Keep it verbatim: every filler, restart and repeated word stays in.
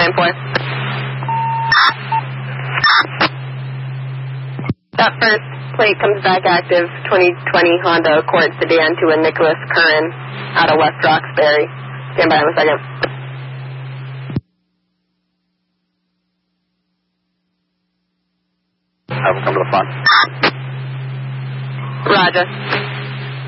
nine four. That first plate comes back active, twenty twenty Honda Accord sedan to a Nicholas Curran out of West Roxbury. Stand by in a second. I will come to the front. Roger.